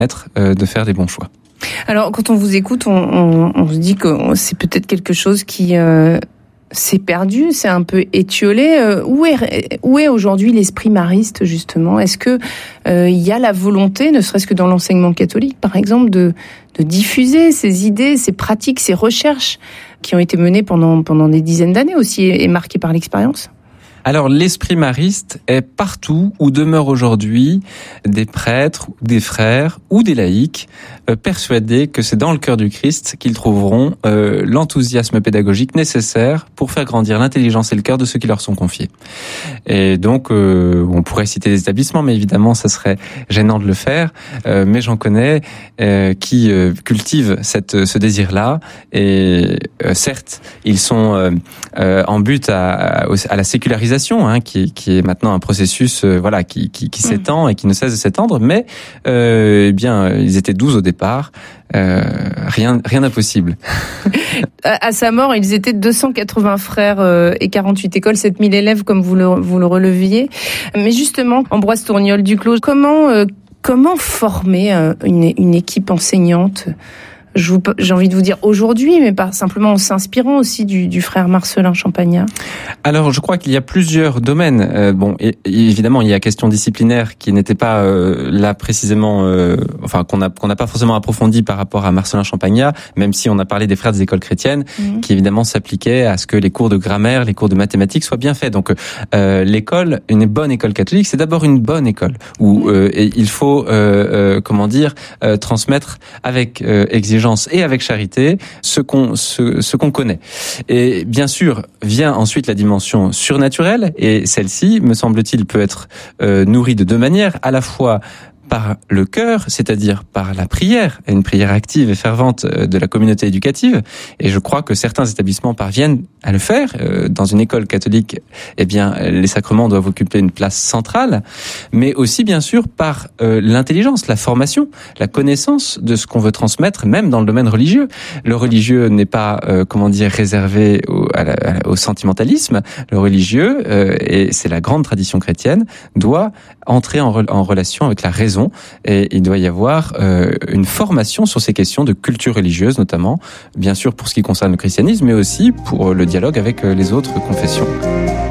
de faire des bons choix. Alors, quand on vous écoute, on se dit que c'est peut-être quelque chose qui s'est perdu, c'est un peu étiolé. Où est aujourd'hui l'esprit mariste, justement ? Est-ce que il y a la volonté, ne serait-ce que dans l'enseignement catholique, par exemple, de diffuser ces idées, ces pratiques, ces recherches qui ont été menées pendant des dizaines d'années aussi et marquées par l'expérience ? Alors, l'esprit mariste est partout où demeurent aujourd'hui des prêtres, des frères ou des laïcs persuadés que c'est dans le cœur du Christ qu'ils trouveront l'enthousiasme pédagogique nécessaire pour faire grandir l'intelligence et le cœur de ceux qui leur sont confiés. Et donc, on pourrait citer des établissements, mais évidemment, ça serait gênant de le faire. Mais j'en connais qui cultivent ce désir-là. Et certes, ils sont en but à la sécularisation, qui est maintenant un processus qui s'étend et qui ne cesse de s'étendre, mais ils étaient 12 au départ, rien d'impossible. À sa mort, ils étaient 280 frères et 48 écoles, 7000 élèves comme vous le releviez. Mais justement, Ambroise Tourniol Duclos, comment former une équipe enseignante ? J'ai envie de vous dire aujourd'hui, mais pas simplement en s'inspirant aussi du frère Marcellin Champagnat. Alors, je crois qu'il y a plusieurs domaines. Évidemment, il y a la question disciplinaire qui n'était pas là précisément, qu'on n'a pas forcément approfondi par rapport à Marcellin Champagnat, même si on a parlé des frères des écoles chrétiennes, qui évidemment s'appliquaient à ce que les cours de grammaire, les cours de mathématiques soient bien faits. Donc, l'école, une bonne école catholique, c'est d'abord une bonne école où il faut, transmettre avec exigence et avec charité ce qu'on connaît. Et bien sûr, vient ensuite la dimension surnaturelle, et celle-ci, me semble-t-il, peut être nourrie de deux manières, à la fois par le cœur, c'est-à-dire par la prière, une prière active et fervente de la communauté éducative. Et je crois que certains établissements parviennent à le faire. Dans une école catholique, les sacrements doivent occuper une place centrale, mais aussi bien sûr par l'intelligence, la formation, la connaissance de ce qu'on veut transmettre, même dans le domaine religieux. Le religieux n'est pas, réservé au sentimentalisme. Le religieux, et c'est la grande tradition chrétienne, doit entrer en relation avec la raison. Et il doit y avoir une formation sur ces questions de culture religieuse, notamment, bien sûr pour ce qui concerne le christianisme, mais aussi pour le dialogue avec les autres confessions.